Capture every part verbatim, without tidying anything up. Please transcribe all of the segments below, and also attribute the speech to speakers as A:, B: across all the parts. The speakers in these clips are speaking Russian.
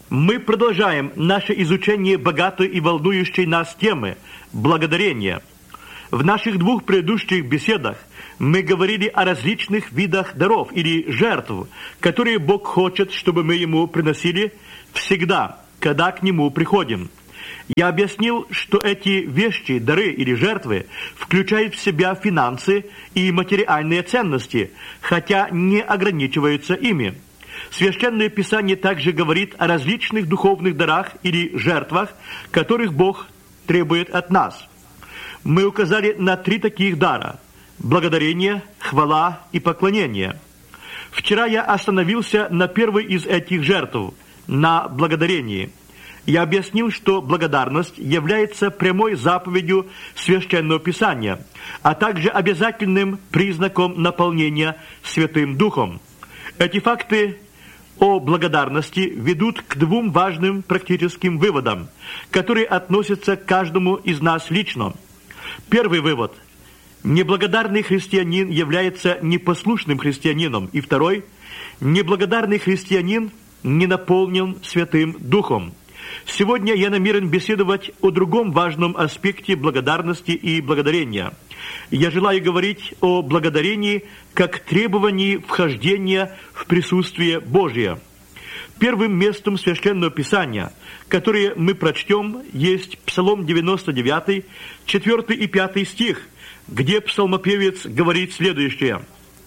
A: Мы продолжаем наше изучение богатой и волнующей нас темы благодарения. В наших двух предыдущих беседах мы говорили о различных видах даров или жертв, которые Бог хочет, чтобы мы Ему приносили всегда, когда к Нему приходим. Я объяснил, что эти вещи, дары или жертвы включают в себя финансы и материальные ценности, хотя не ограничиваются ими. Священное Писание также говорит о различных духовных дарах или жертвах, которых Бог требует от нас. Мы указали на три таких дара – благодарение, хвала и поклонение. Вчера я остановился на первой из этих жертв – на благодарении. Я объяснил, что благодарность является прямой заповедью Священного Писания, а также обязательным признаком наполнения Святым Духом. Эти факты о благодарности ведут к двум важным практическим выводам, которые относятся к каждому из нас лично. Первый вывод – неблагодарный христианин является непослушным христианином. И второй – неблагодарный христианин не наполнен Святым Духом. Сегодня я намерен беседовать о другом важном аспекте благодарности и благодарения. Я желаю говорить о благодарении как требовании вхождения в присутствие Божие. Первым местом Священного Писания, которое мы прочтем, есть Псалом девяносто девятый, четвёртый и пятый стих, где псалмопевец говорит следующее: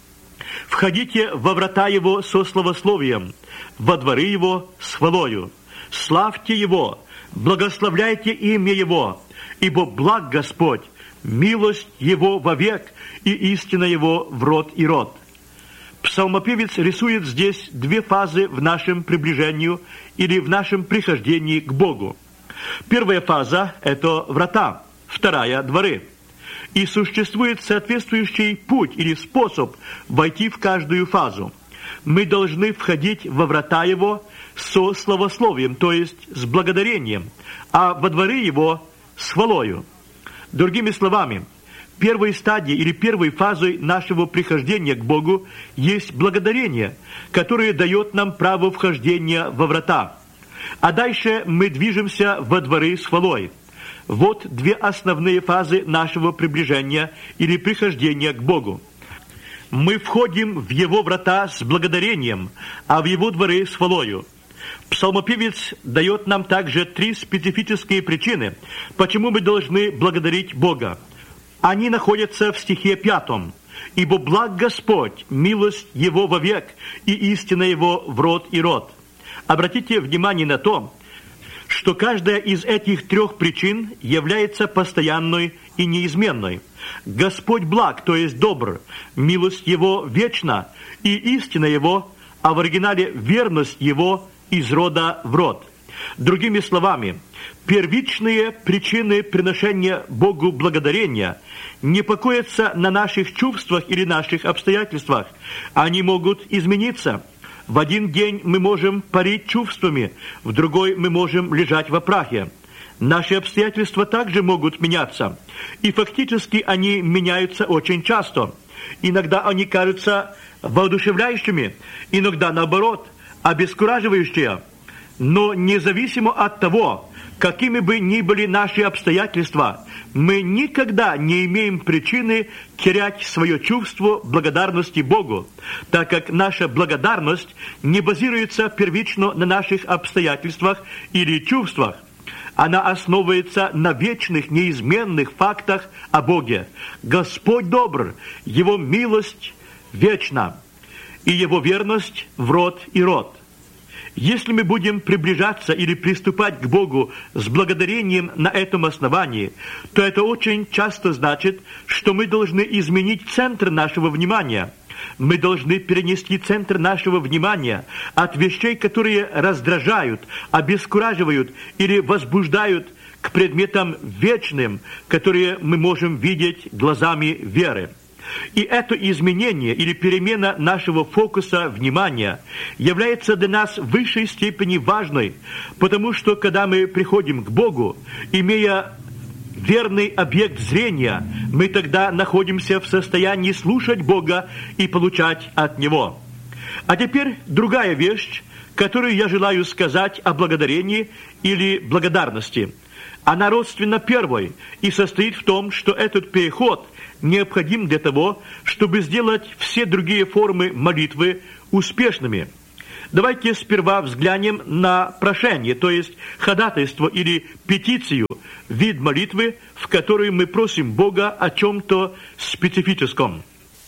A: «Входите во врата Его со славословием, во дворы Его с хвалою. Славьте Его, благословляйте имя Его, ибо благ Господь, милость Его вовек и истина Его в род и род». Псалмопевец рисует здесь две фазы в нашем приближении или в нашем прихождении к Богу. Первая фаза – это врата, вторая – дворы. И существует соответствующий путь или способ войти в каждую фазу. Мы должны входить во врата Его со славословием, то есть с благодарением, а во дворы Его с хвалою. Другими словами, первой стадией или первой фазой нашего прихождения к Богу есть благодарение, которое дает нам право вхождения во врата. А дальше мы движемся во дворы с хвалой. Вот две основные фазы нашего приближения или прихождения к Богу. Мы входим в Его врата с благодарением, а в Его дворы с хвалою. Псалмопевец дает нам также три специфические причины, почему мы должны благодарить Бога. Они находятся в стихе пятом. «Ибо благ Господь, милость Его вовек, и истина Его в род и род». Обратите внимание на то, что каждая из этих трех причин является постоянной и неизменной. Господь благ, то есть добр, милость Его вечна, и истина Его, а в оригинале верность Его из рода в род. Другими словами, первичные причины приношения Богу благодарения не покоятся на наших чувствах или наших обстоятельствах. Они могут измениться. В один день мы можем парить чувствами, в другой мы можем лежать во прахе. Наши обстоятельства также могут меняться, и фактически они меняются очень часто. Иногда они кажутся воодушевляющими, иногда наоборот, обескураживающие. Но независимо от того, какими бы ни были наши обстоятельства, мы никогда не имеем причины терять свое чувство благодарности Богу, так как наша благодарность не базируется первично на наших обстоятельствах или чувствах. Она основывается на вечных, неизменных фактах о Боге. Господь добр, Его милость вечна, и Его верность в род и род. Если мы будем приближаться или приступать к Богу с благодарением на этом основании, то это очень часто значит, что мы должны изменить центр нашего внимания. Мы должны перенести центр нашего внимания от вещей, которые раздражают, обескураживают или возбуждают, к предметам вечным, которые мы можем видеть глазами веры. И это изменение или перемена нашего фокуса внимания является для нас в высшей степени важной, потому что, когда мы приходим к Богу, имея верный объект зрения, мы тогда находимся в состоянии слушать Бога и получать от Него. А теперь другая вещь, которую я желаю сказать о благодарении или благодарности. Она родственна первой и состоит в том, что этот переход необходим для того, чтобы сделать все другие формы молитвы успешными. Давайте сперва взглянем на прошение, то есть ходатайство или петицию, вид молитвы, в которой мы просим Бога о чем-то специфическом.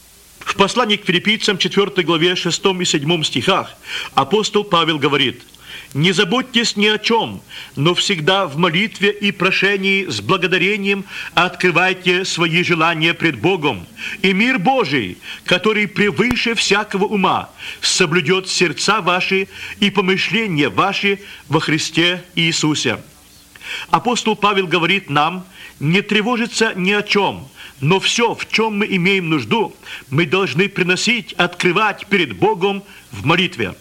A: В послании к филиппийцам четвёртой главе шестом и седьмом стихах апостол Павел говорит: «Не заботьтесь ни о чем, но всегда в молитве и прошении с благодарением открывайте свои желания пред Богом, и мир Божий, который превыше всякого ума, соблюдет сердца ваши и помышления ваши во Христе Иисусе». Апостол Павел говорит нам не тревожиться ни о чем, но все, в чем мы имеем нужду, мы должны приносить, открывать перед Богом в молитве.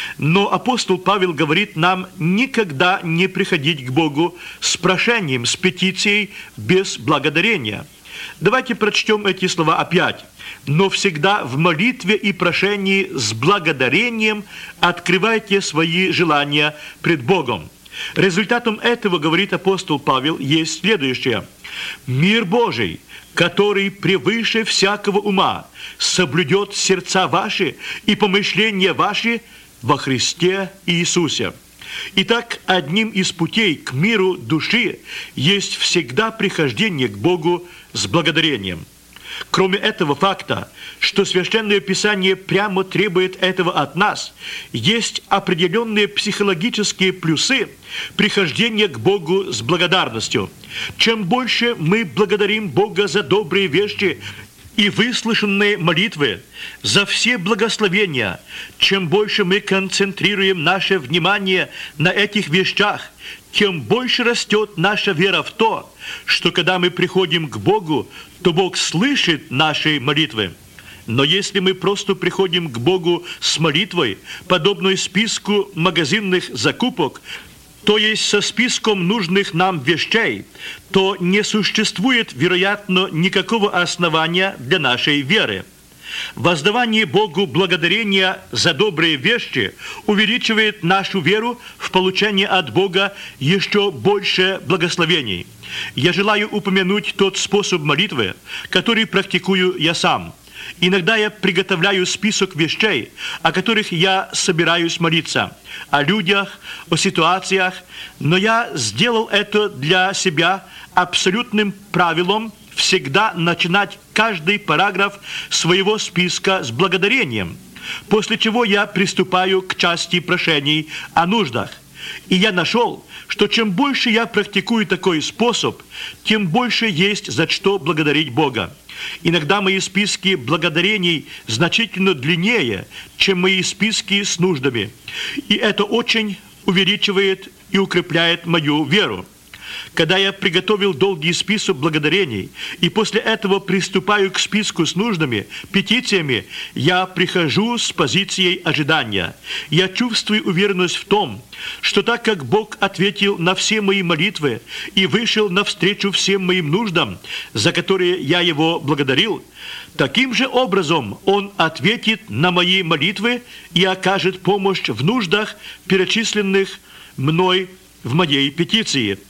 A: Но апостол Павел говорит нам никогда не приходить к Богу с прошением, с петицией без благодарения. Давайте прочтем эти слова опять. «Но всегда в молитве и прошении с благодарением открывайте свои желания пред Богом». Результатом этого, говорит апостол Павел, есть следующее. «Мир Божий, который превыше всякого ума, соблюдет сердца ваши и помышления ваши во Христе Иисусе». Итак, одним из путей к миру души есть всегда прихождение к Богу с благодарением. Кроме этого факта, что Священное Писание прямо требует этого от нас, есть определенные психологические плюсы прихождения к Богу с благодарностью. Чем больше мы благодарим Бога за добрые вещи и выслушанные молитвы, за все благословения, чем больше мы концентрируем наше внимание на этих вещах, тем больше растет наша вера в то, что когда мы приходим к Богу, то Бог слышит наши молитвы. Но если мы просто приходим к Богу с молитвой, подобной списку магазинных закупок, то есть со списком нужных нам вещей, то не существует, вероятно, никакого основания для нашей веры. Воздавание Богу благодарения за добрые вещи увеличивает нашу веру в получение от Бога еще больше благословений. Я желаю упомянуть тот способ молитвы, который практикую я сам. Иногда я приготовляю список вещей, о которых я собираюсь молиться, о людях, о ситуациях, но я сделал это для себя абсолютным правилом всегда начинать каждый параграф своего списка с благодарением, после чего я приступаю к части прошений о нуждах. И я нашел, что чем больше я практикую такой способ, тем больше есть за что благодарить Бога. Иногда мои списки благодарений значительно длиннее, чем мои списки с нуждами. И это очень увеличивает и укрепляет мою веру. Когда я приготовил долгий список благодарений и после этого приступаю к списку с нуждами, петициями, я прихожу с позицией ожидания. Я чувствую уверенность в том, что так как Бог ответил на все мои молитвы и вышел навстречу всем моим нуждам, за которые я Его благодарил, таким же образом Он ответит на мои молитвы и окажет помощь в нуждах, перечисленных мной в моей петиции.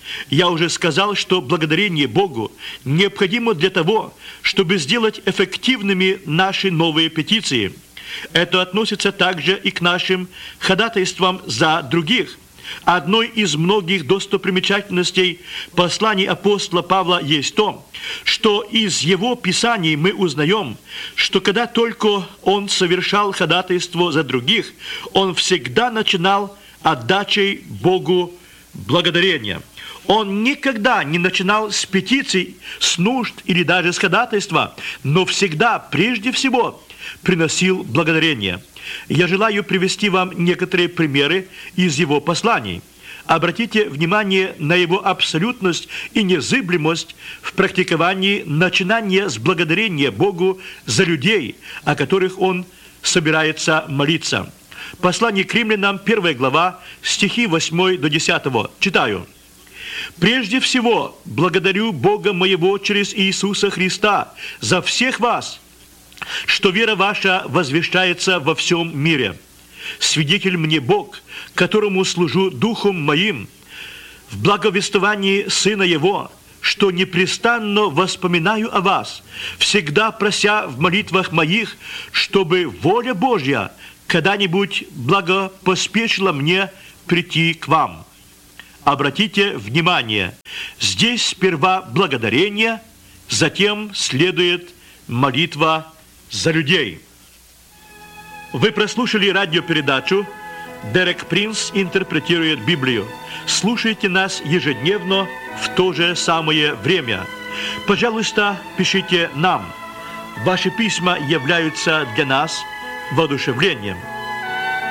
A: Я уже сказал, что благодарение Богу необходимо для того, чтобы сделать эффективными наши новые петиции. Это относится также и к нашим ходатайствам за других. Одной из многих достопримечательностей посланий апостола Павла есть то, что из его писаний мы узнаем, что когда только он совершал ходатайство за других, он всегда начинал отдачей Богу благодарения. Он никогда не начинал с петиций, с нужд или даже с ходатайства, но всегда, прежде всего, приносил благодарение. Я желаю привести вам некоторые примеры из его посланий. Обратите внимание на его абсолютность и незыблемость в практиковании начинания с благодарения Богу за людей, о которых он собирается молиться. Послание к римлянам, первая глава, стихи восьмой до десятого. Читаю. «Прежде всего, благодарю Бога моего через Иисуса Христа за всех вас, что вера ваша возвещается во всем мире. свидетель мне Бог, которому служу духом моим, в благовествовании Сына Его, что непрестанно воспоминаю о вас, всегда прося в молитвах моих, чтобы воля Божья когда-нибудь благопоспешила мне прийти к вам. Обратите внимание, здесь сперва благодарение, затем следует молитва за людей. Вы прослушали радиопередачу «Дерек Принц интерпретирует Библию». Слушайте нас ежедневно в то же самое время. Пожалуйста, пишите нам. Ваши письма являются для нас воодушевлением.